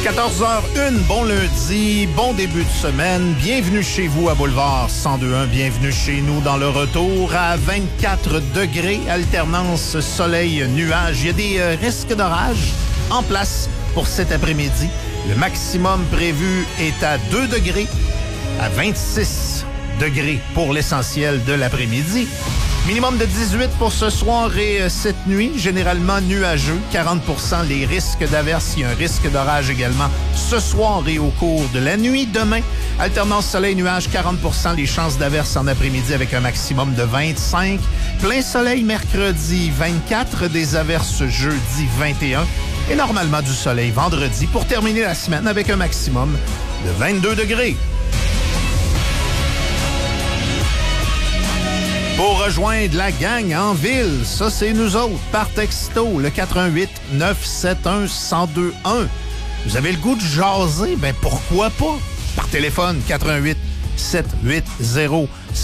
14h01, bon lundi, bon début de semaine. Bienvenue chez vous à Boulevard 102.1. Bienvenue chez nous dans le retour à 24 degrés, alternance soleil-nuage. Il y a des risques d'orage en place pour cet après-midi. Le maximum prévu est à 2 degrés, à 26 degrés pour l'essentiel de l'après-midi. Minimum de 18 pour ce soir et cette nuit, généralement nuageux, 40% les risques d'averses. Il y a un risque d'orage également ce soir et au cours de la nuit. Demain, alternance soleil-nuage, 40% les chances d'averses en après-midi avec un maximum de 25. Plein soleil mercredi, 24, des averses jeudi, 21. Et normalement du soleil vendredi pour terminer la semaine avec un maximum de 22 degrés. Pour rejoindre la gang en ville, ça c'est nous autres, par texto, le 418-971-1021. Vous avez le goût de jaser? Ben pourquoi pas? Par téléphone, 418-780-1021.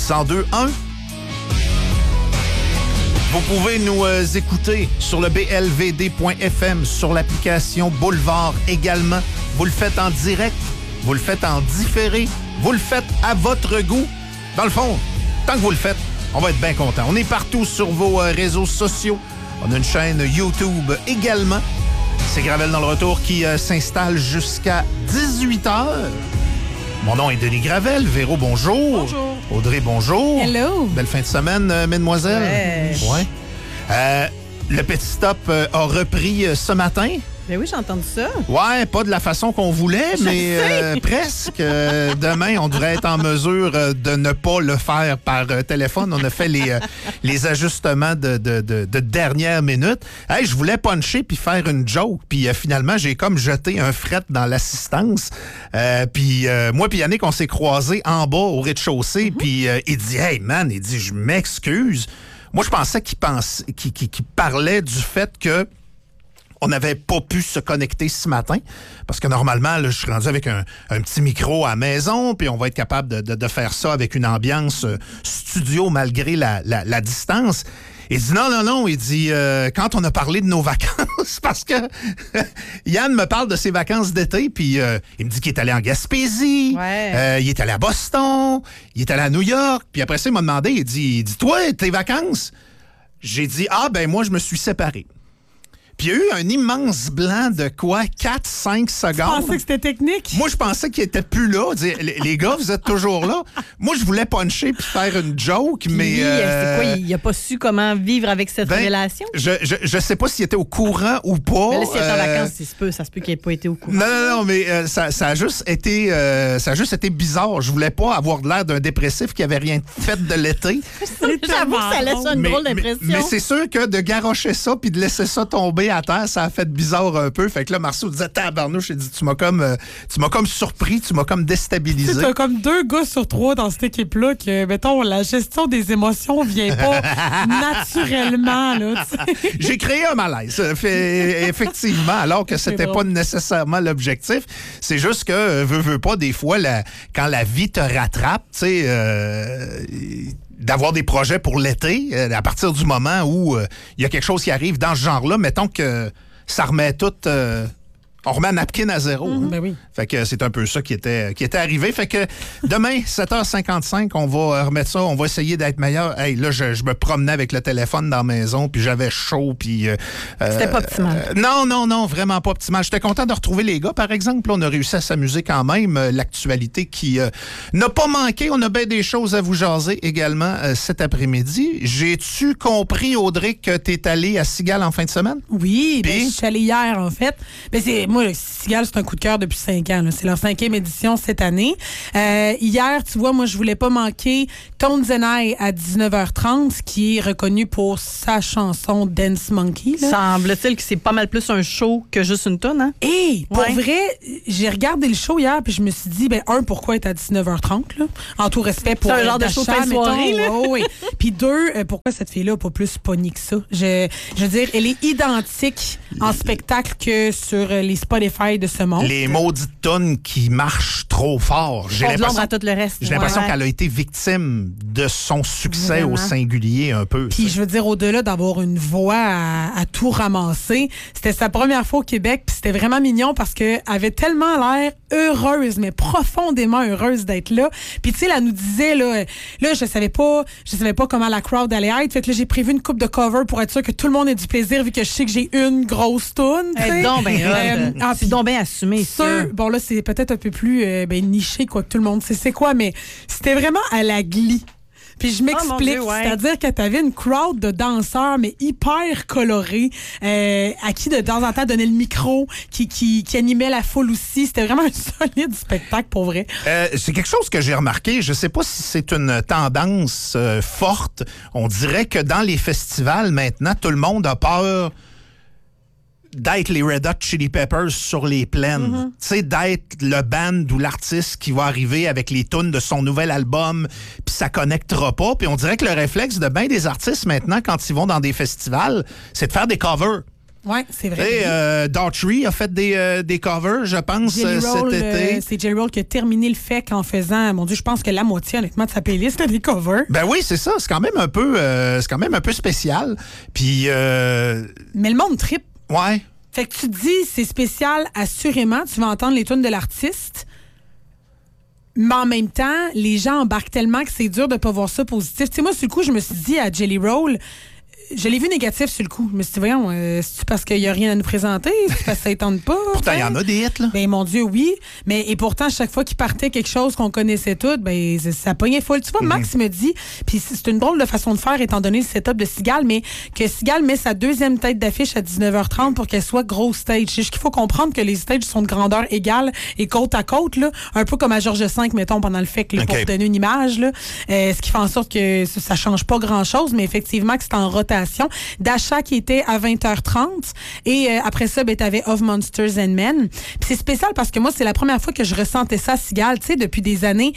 Vous pouvez nous écouter sur le blvd.fm, sur l'application Boulevard également. Vous le faites en direct, vous le faites en différé, vous le faites à votre goût. Dans le fond, tant que vous le faites, on va être bien content. On est partout sur vos réseaux sociaux. On a une chaîne YouTube également. C'est Gravel dans le retour qui s'installe jusqu'à 18h. Mon nom est Denis Gravel. Véro, bonjour. Bonjour. Audrey, bonjour. Hello. Belle fin de semaine, mesdemoiselles. Ouais. Le petit stop a repris ce matin. Ben oui, j'ai entendu ça. Ouais, pas de la façon qu'on voulait, mais presque. Demain, on devrait être en mesure de ne pas le faire par téléphone. On a fait les ajustements de dernière minute. Hey, je voulais puncher puis faire une joke, puis finalement, j'ai comme jeté un fret dans l'assistance. Puis moi puis Yannick, on s'est croisés en bas au rez-de-chaussée, puis il dit « Hey man », il dit « Je m'excuse ». Moi, je pensais qu'il parlait du fait que on n'avait pas pu se connecter ce matin, parce que normalement, là, je suis rendu avec un petit micro à la maison, puis on va être capable de faire ça avec une ambiance studio malgré la distance. Il dit non, il dit quand on a parlé de nos vacances, parce que Yann me parle de ses vacances d'été, puis il me dit qu'il est allé en Gaspésie, il est allé à Boston, il est allé à New York, puis après ça, il m'a demandé, il dit toi, tes vacances? J'ai dit, moi, je me suis séparé. Puis il y a eu un immense blanc de quoi? 4-5 secondes. Tu pensais que c'était technique? Moi, je pensais qu'il était plus là. Les gars, vous êtes toujours là. Moi, je voulais puncher puis faire une joke, puis mais... c'est quoi? Il n'a pas su comment vivre avec cette relation? Je sais pas s'il était au courant ou pas. Mais là, s'il est en vacances, ça se peut qu'il n'ait pas été au courant. Non, mais ça a juste été bizarre. Je voulais pas avoir l'air d'un dépressif qui avait rien fait de l'été. J'avoue que ça laisse une drôle d'impression. Mais c'est sûr que de garrocher ça puis de laisser ça tomber à terre, ça a fait bizarre un peu. Fait que là, Marceau disait, tabarnouche, il dit, tu m'as comme surpris, tu m'as comme déstabilisé. Tu as comme 2 gars sur 3 dans cette équipe-là que, mettons, la gestion des émotions vient pas naturellement, là, tu sais. J'ai créé un malaise, effectivement, alors que c'était pas nécessairement l'objectif. C'est juste que, veux pas, des fois, quand la vie te rattrape, tu sais, d'avoir des projets pour l'été, à partir du moment où il y a quelque chose qui arrive dans ce genre-là, mettons que ça remet tout... on remet un napkin à zéro. Ben oui. Fait que c'est un peu ça qui était arrivé. Fait que demain, 7h55, on va remettre ça, on va essayer d'être meilleur. Hey, là, je me promenais avec le téléphone dans la maison, puis j'avais chaud, puis... C'était pas optimal. Non, vraiment pas optimal. J'étais content de retrouver les gars, par exemple. On a réussi à s'amuser quand même. L'actualité qui n'a pas manqué. On a bien des choses à vous jaser également cet après-midi. J'ai-tu compris, Audrey, que t'es allée à Cigale en fin de semaine? Oui, je suis allée hier, en fait. Moi, Cigale, c'est un coup de cœur depuis 5 ans. Là. C'est leur 5e édition cette année. Hier, tu vois, moi, je voulais pas manquer Tone Zenai à 19h30, qui est reconnu pour sa chanson Dance Monkey. Là. Semble-t-il que c'est pas mal plus un show que juste une tonne, hein? Pour vrai, j'ai regardé le show hier, puis je me suis dit, pourquoi être à 19h30, là? En tout respect pour... C'est un genre de show de fin de soirée, là. Oui. Puis 2, pourquoi cette fille-là n'a pas plus pogné que ça? Je veux dire, elle est identique en spectacle que sur les Spotify de ce monde. Les maudites tonnes qui marchent trop fort. J'ai l'impression à tout le reste. J'ai l'impression qu'elle a été victime de son succès au singulier un peu. Puis je veux dire, au-delà d'avoir une voix à tout ramasser, c'était sa première fois au Québec, puis c'était vraiment mignon parce qu'elle avait tellement l'air heureuse, mais profondément heureuse d'être là. Puis tu sais, elle nous disait, là je savais pas comment la crowd allait être, fait que là, j'ai prévu une coupe de cover pour être sûr que tout le monde ait du plaisir, vu que je sais que j'ai une grosse toune. C'est donc bien assumé, ça. Bon, là, c'est peut-être un peu plus niché, quoi, que tout le monde sait c'est quoi, mais c'était vraiment à la Glee. Puis je m'explique, c'est-à-dire que t'avais une crowd de danseurs, mais hyper colorés, à qui de temps en temps donnait le micro, qui animait la foule aussi. C'était vraiment un solide spectacle, pour vrai. C'est quelque chose que j'ai remarqué. Je sais pas si c'est une tendance forte. On dirait que dans les festivals, maintenant, tout le monde a peur d'être les Red Hot Chili Peppers sur les plaines. Tu sais, d'être le band ou l'artiste qui va arriver avec les tunes de son nouvel album, puis ça connectera pas. Puis on dirait que le réflexe de bien des artistes maintenant, quand ils vont dans des festivals, c'est de faire des covers. Oui, c'est vrai. Daughtry a fait des covers, je pense, cet été. C'est Jelly Roll qui a terminé le fait qu'en faisant, mon Dieu, je pense que la moitié, honnêtement, de sa playlist a des covers. Ben oui, c'est ça. C'est quand même un peu spécial. Puis... Mais le monde trippe. Ouais. Fait que tu te dis, c'est spécial, assurément, tu vas entendre les tunes de l'artiste, mais en même temps, les gens embarquent tellement que c'est dur de pas voir ça positif. Tu sais, moi, sur le coup, je me suis dit à Jelly Roll, je l'ai vu négatif sur le coup. Je me suis dit, voyons, c'est parce qu'il n'y a rien à nous présenter? C'est parce que ça ne tente pas? Pourtant, il y en a des hits, là. Ben, mon Dieu, oui. Mais, et pourtant, chaque fois qu'il partait quelque chose qu'on connaissait toutes, ben, ça pognait full. Tu vois, Max me dit, puis c'est une drôle de façon de faire, étant donné le setup de Cigale, mais que Cigale met sa deuxième tête d'affiche à 19h30 pour qu'elle soit grosse stage. C'est juste qu'il faut comprendre que les stages sont de grandeur égale et côte à côte, là. Un peu comme à Georges V, mettons, pendant le FEC, là, pour te donner une image, là. Ce qui fait en sorte que ça change pas grand-chose, mais effectivement, que c'est en rotation. D'achat qui était à 20h30 et après ça, tu avais Of Monsters and Men. Puis c'est spécial parce que moi, c'est la première fois que je ressentais ça à Cigale. Tu sais, depuis des années,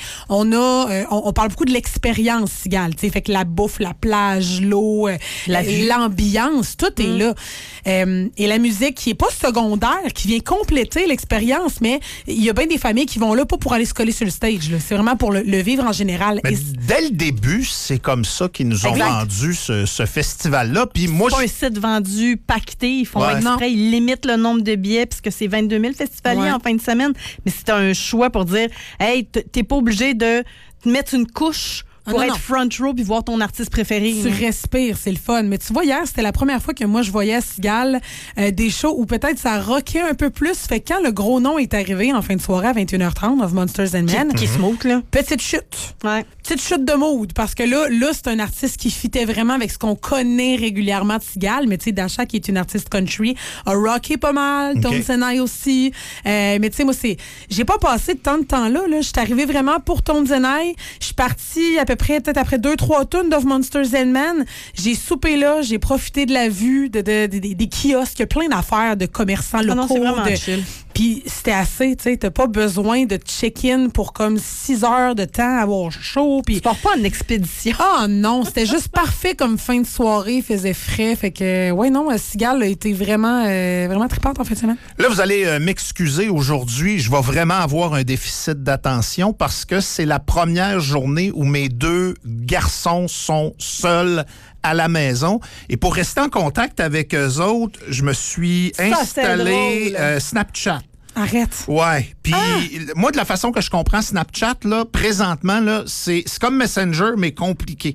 on parle beaucoup de l'expérience Cigale. Tu sais, fait que la bouffe, la plage, l'eau, l'ambiance, tout est là. Et la musique qui est pas secondaire, qui vient compléter l'expérience, mais il y a bien des familles qui vont là pas pour aller se coller sur le stage. Là. C'est vraiment pour le vivre en général. Mais dès le début, c'est comme ça qu'ils nous ont vendu ce festival-là. Puis moi, c'est pas un site vendu pacté. Ils font exprès, ils limitent le nombre de billets puisque c'est 22 000 festivaliers en fin de semaine. Mais c'est un choix pour dire, hey, t'es pas obligé de te mettre une couche pour être front row puis voir ton artiste préféré. Tu respires, c'est le fun. Mais tu vois, hier, c'était la première fois que moi, je voyais à Cigale des shows où peut-être ça rockait un peu plus. Fait que quand le gros nom est arrivé en fin de soirée à 21h30, Of Monsters and Men, qui smoke, là. Petite chute. Ouais. Petite chute de mood. Parce que là, c'est un artiste qui fitait vraiment avec ce qu'on connaît régulièrement de Cigale. Mais tu sais, Dasha, qui est une artiste country, a rocké pas mal. Tones and I aussi. Mais tu sais, moi, j'ai pas passé tant de temps-là. Je suis arrivée vraiment pour Tones and I. Je suis partie à peu près, peut-être après 2-3 tonnes d'Of Monsters and Men. J'ai soupé là, j'ai profité de la vue, des kiosques, plein d'affaires de commerçants locaux. C'est vraiment chill. Puis c'était assez, tu sais, t'as pas besoin de check-in pour comme 6 heures de temps à avoir chaud. Puis tu pars pas en expédition. Ah non, c'était juste parfait comme fin de soirée, il faisait frais. Fait que, ouais, non, Cigale a été vraiment trippante en fait. Là, vous allez m'excuser aujourd'hui, je vais vraiment avoir un déficit d'attention parce que c'est la première journée où mes 2 garçons sont seuls à la maison. Et pour rester en contact avec eux autres, je me suis installé Snapchat. Arrête. Ouais. Puis moi, de la façon que je comprends Snapchat, là, présentement, là, c'est comme Messenger, mais compliqué.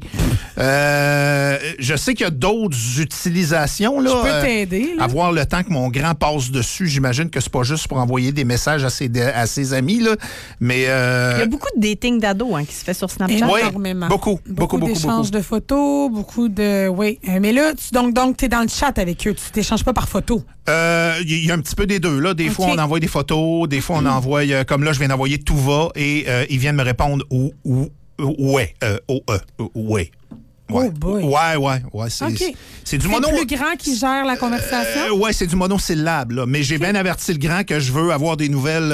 Je sais qu'il y a d'autres utilisations. Là, je peux t'aider. Avoir le temps que mon grand passe dessus, j'imagine que c'est pas juste pour envoyer des messages à ses amis. Là, mais, il y a beaucoup de dating d'ados qui se fait sur Snapchat. Oui, énormément. Beaucoup d'échanges de photos, beaucoup de... Oui. Mais là, donc tu es dans le chat avec eux. Tu t'échanges pas par photo. Il y a un petit peu des deux. Là. Des fois, on envoie des photos. Des fois, on envoie... comme là, je viens d'envoyer tout va et ils viennent me répondre ouais. Ouais. Oh boy. Ouais. C'est du mono. C'est le plus grand qui gère la conversation? Ouais, c'est du monosyllabe, là. Mais j'ai bien averti le grand que je veux avoir des nouvelles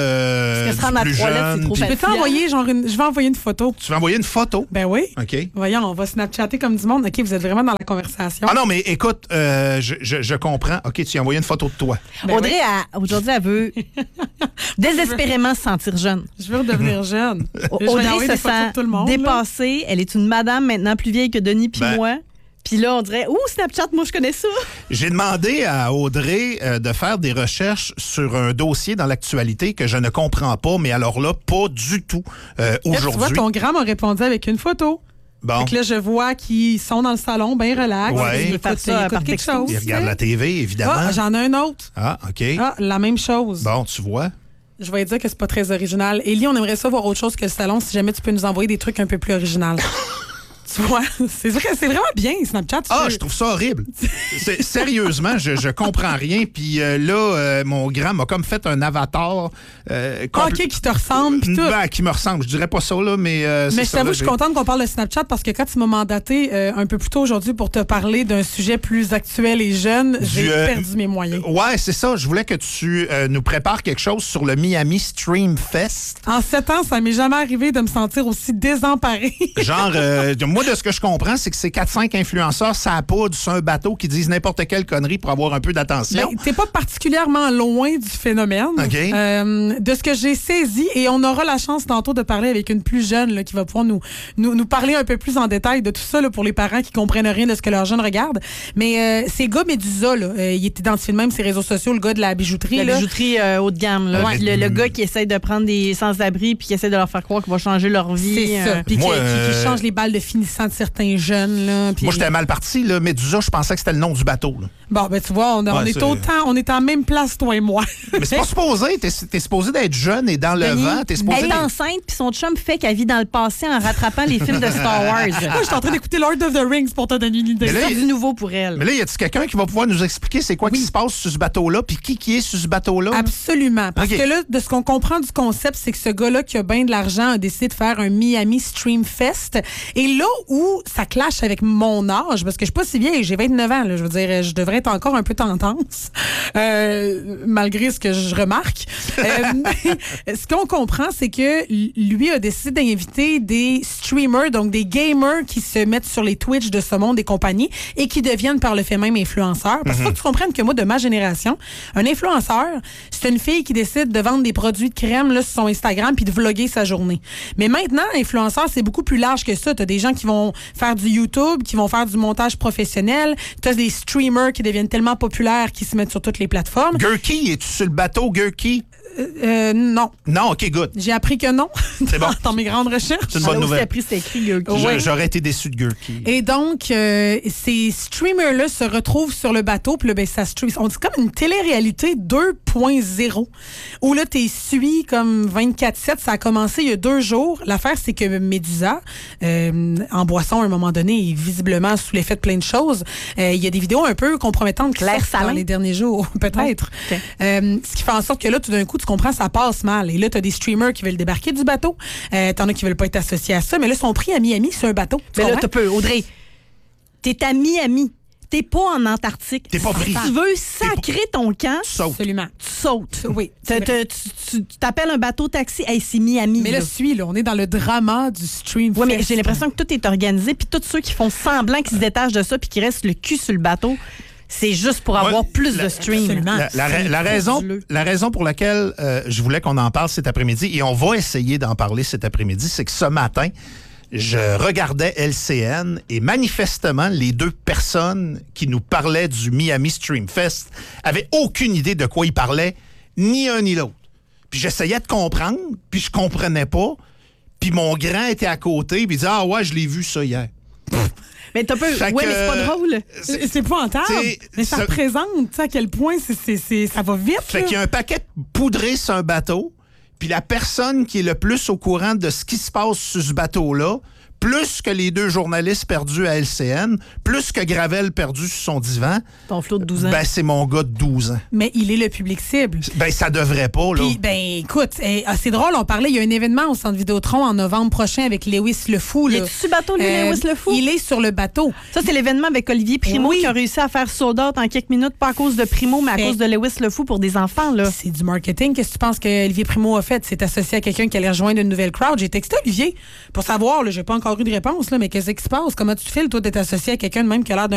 du plus jeune. Je vais t'envoyer, je vais envoyer une photo. Tu vas envoyer une photo? Ben oui. OK. Voyons, on va Snapchatter comme du monde. OK, vous êtes vraiment dans la conversation. Ah non, mais écoute, je comprends. OK, tu as envoyé une photo de toi. Ben Audrey, aujourd'hui, elle veut désespérément se sentir jeune. Je veux redevenir jeune. Audrey se sent dépassée. Elle est une madame maintenant plus vieille que Denis puis moi. Puis là, on dirait, Snapchat, moi, je connais ça. J'ai demandé à Audrey de faire des recherches sur un dossier dans l'actualité que je ne comprends pas, mais alors là, pas du tout aujourd'hui. Tu vois, ton grand m'a répondu avec une photo. Bon. Donc là, je vois qu'ils sont dans le salon, bien relax. Ouais. Ils écoutent quelque chose. Ils regardent la TV, évidemment. Ah, j'en ai un autre. Ah, OK. Ah, la même chose. Bon, tu vois. Je vais dire que c'est pas très original. Élie, on aimerait ça voir autre chose que le salon. Si jamais tu peux nous envoyer des trucs un peu plus originaux. Tu vois, c'est vraiment bien, Snapchat. Je trouve ça horrible. Sérieusement, je comprends rien. Puis là, mon grand m'a comme fait un avatar. OK, qui te ressemble. Puis tout. Qui me ressemble. Je dirais pas ça, là, mais mais je t'avoue, je suis contente qu'on parle de Snapchat parce que quand tu m'as mandaté un peu plus tôt aujourd'hui pour te parler d'un sujet plus actuel et jeune, j'ai perdu mes moyens. Ouais, c'est ça. Je voulais que tu nous prépares quelque chose sur le Miami Stream Fest. En 7 ans, ça m'est jamais arrivé de me sentir aussi désemparée. Genre, moi, de ce que je comprends, c'est que c'est 4-5 influenceurs, ça a pas sur un bateau qui disent n'importe quelle connerie pour avoir un peu d'attention. Ben, t'es pas particulièrement loin du phénomène. Okay. De ce que j'ai saisi, et on aura la chance tantôt de parler avec une plus jeune là, qui va pouvoir nous parler un peu plus en détail de tout ça là, pour les parents qui comprennent rien de ce que leurs jeunes regardent. Mais c'est gars Médusa, là, il est identifié de même ses réseaux sociaux, le gars de la bijouterie. La bijouterie haut de gamme. Là. Ouais. Le gars qui essaie de prendre des sans-abri puis qui essaie de leur faire croire qu'il va changer leur vie. C'est ça. Puis qui change les balles de finissant de certains jeunes. Là, moi, j'étais mal parti. Là. Médusa, je pensais que c'était le nom du bateau. Là. Bon, ben tu vois, on est en même place, toi et moi. Mais c'est pas supposé. T'es supposé d'être jeune et dans le vent. Elle est enceinte, puis son chum fait qu'elle vit dans le passé en rattrapant les films de Star Wars. Moi, je suis en train d'écouter Lord of the Rings pour te donner une idée. C'est du nouveau pour elle. Mais là, y a-t-il quelqu'un qui va pouvoir nous expliquer c'est quoi qui se passe sur ce bateau-là, puis qui est sur ce bateau-là? Absolument. Parce que là, de ce qu'on comprend du concept, c'est que ce gars-là qui a bien de l'argent a décidé de faire un Miami Stream Fest. Et là où ça clash avec mon âge, parce que je suis pas si vieille, j'ai 29 ans, là, je veux dire, je devrais être encore un peu tendance, malgré ce que je remarque. Ce qu'on comprend, c'est que lui a décidé d'inviter des streamers, donc des gamers qui se mettent sur les Twitch de ce monde et compagnie et qui deviennent par le fait même influenceurs. Parce qu'il faut que tu comprennes que moi, de ma génération, un influenceur, c'est une fille qui décide de vendre des produits de crème là, sur son Instagram puis de vlogger sa journée. Mais maintenant, influenceur, c'est beaucoup plus large que ça. T'as des gens qui vont faire du YouTube, qui vont faire du montage professionnel. T'as des streamers qui deviennent tellement populaires qu'ils se mettent sur toutes les plateformes. Gurky, es-tu sur le bateau, Gurky? Non. Non, OK, good. J'ai appris que non. C'est bon. Dans mes grandes recherches. C'est une bonne nouvelle. J'ai appris c'est écrit Gurky. J'aurais été déçu de Gurky. Et donc, ces streamers-là se retrouvent sur le bateau. Puis là, ben, ça stream. On dit comme une télé-réalité 2.0. Où là, t'es suivi comme 24/7. Ça a commencé il y a 2 jours. L'affaire, c'est que Médusa, en boisson, à un moment donné, est visiblement sous l'effet de plein de choses. Il y a des vidéos un peu compromettantes qui sortent dans les derniers jours, peut-être. Okay. Ce qui fait en sorte que là, tout d'un coup, tu comprends, ça passe mal. Et là, t'as des streamers qui veulent débarquer du bateau. T'en as qui veulent pas être associés à ça. Mais là, ils sont pris à Miami sur un bateau. Mais là, Audrey, t'es à Miami. T'es pas en Antarctique. T'es pas pris. Tu veux sacrer ton camp. Absolument. Tu sautes. Oui. Tu t'appelles un bateau taxi. Hey, c'est Miami. Mais là, on est dans le drama du stream. Oui, mais j'ai l'impression que tout est organisé. Puis tous ceux qui font semblant qu'ils se détachent de ça puis qui restent le cul sur le bateau, c'est juste pour avoir plus de stream. La raison pour laquelle je voulais qu'on en parle cet après-midi, et on va essayer d'en parler cet après-midi, c'est que ce matin, je regardais LCN et manifestement, les 2 personnes qui nous parlaient du Miami Stream Fest avaient aucune idée de quoi ils parlaient, ni un ni l'autre. Puis j'essayais de comprendre, puis je comprenais pas. Puis mon grand était à côté, puis il disait « Ah ouais, je l'ai vu ça hier. » Mais t'as peu. Oui, mais c'est pas drôle. C'est pas entendre. Mais ça représente à quel point ça va vite. Fait qu'il y a un paquet poudré sur un bateau, puis la personne qui est le plus au courant de ce qui se passe sur ce bateau-là plus que les 2 journalistes perdus à LCN, plus que Gravel perdu sur son divan. Ton flot de 12 ans. Ben, c'est mon gars de 12 ans. Mais il est le public cible. Ben, ça devrait pas, là. Puis, ben, écoute, c'est drôle, on parlait, il y a un événement au Centre Vidéotron en novembre prochain avec Lewis Le Fou. Il est sur le bateau, Lewis Le Fou? Il est sur le bateau. Ça, c'est l'événement avec Olivier Primo qui a réussi à faire sold out en quelques minutes, pas à cause de Primo, mais à cause de Lewis Le Fou pour des enfants, là. C'est du marketing. Qu'est-ce que tu penses que Olivier Primo a fait? C'est associé à quelqu'un qui allait rejoindre une nouvelle crowd. J'ai texté Olivier pour savoir, j'ai pas encore eu de réponse, là, mais qu'est-ce qui se passe? Comment tu te files? Toi, d'être associé à quelqu'un de même qui a l'air d'un